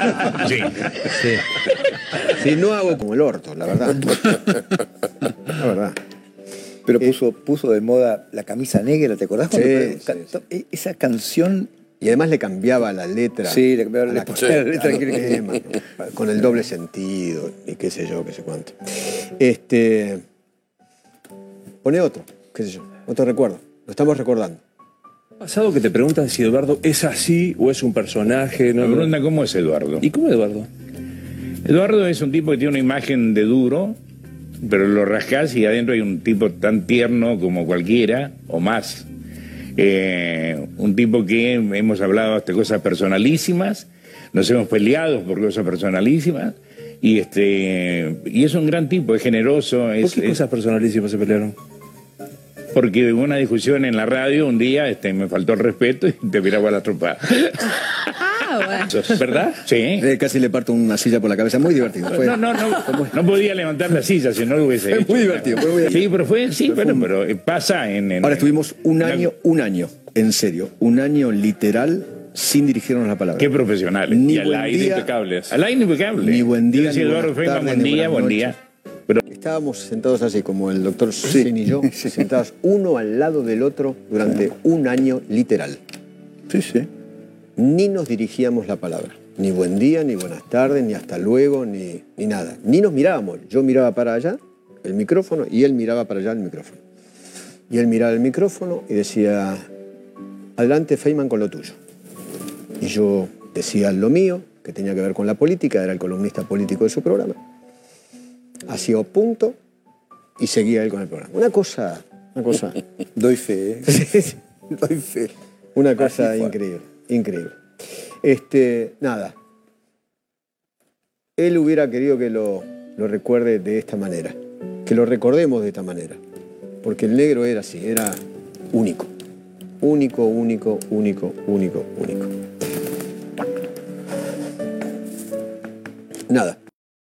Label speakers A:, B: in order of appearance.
A: Sí.
B: Sí. Sí, no hago como el orto, la verdad. La verdad.
C: Pero puso de moda la camisa negra, ¿te acordás?
B: Sí,
C: Esa canción...
B: Y además le cambiaba la letra.
C: Sí, le ponía la letra
B: al tema, con el doble sentido y qué sé yo, qué sé cuánto. Pone otro, qué sé yo, otro recuerdo. Lo estamos recordando.
A: ¿Ha pasado que te preguntan si Eduardo es así o es un personaje?
D: Me preguntan cómo es Eduardo.
A: ¿Y cómo es Eduardo?
D: Eduardo es un tipo que tiene una imagen de duro, pero lo rascás y adentro hay un tipo tan tierno como cualquiera, o más. Un tipo que hemos hablado hasta cosas personalísimas, nos hemos peleado por cosas personalísimas, y es un gran tipo, es generoso.
A: ¿Por qué cosas personalísimas se pelearon?
D: Porque hubo una discusión en la radio un día, me faltó el respeto y te miraba la tropa.
E: Bueno.
D: ¿Verdad? Sí.
B: Casi le parto una silla por la cabeza, muy divertido. Fue.
D: No podía levantar la silla si no lo hubiese hecho.
B: Muy divertido, fue muy divertido.
D: Sí, pero pero pasa en...
B: Ahora estuvimos un año, en serio, un año literal sin dirigirnos la palabra.
D: Qué profesionales.
B: Ni
D: y al
B: buen
D: aire
B: día,
D: impecables. Al aire impecable.
B: Ni buen día,
D: Yo decía,
B: ni
D: Eduardo
B: buenas
D: Feynman,
B: tardes, ni
D: buen día. Pero
B: estábamos sentados así, como el doctor Sin y yo, sentados uno al lado del otro durante un año literal.
C: Sí, sí.
B: Ni nos dirigíamos la palabra. Ni buen día, ni buenas tardes, ni hasta luego, ni nada. Ni nos mirábamos. Yo miraba para allá el micrófono y él miraba para allá el micrófono. Y él miraba el micrófono y decía, adelante Feynman con lo tuyo. Y yo decía lo mío, que tenía que ver con la política, era el columnista político de su programa. Hacía punto y seguía él con el programa. Una cosa...
C: Doy fe, ¿eh? Doy fe.
B: Una cosa increíble. Nada. Él hubiera querido que lo recuerde de esta manera, que lo recordemos de esta manera, porque el negro era así, era único. Único. Nada.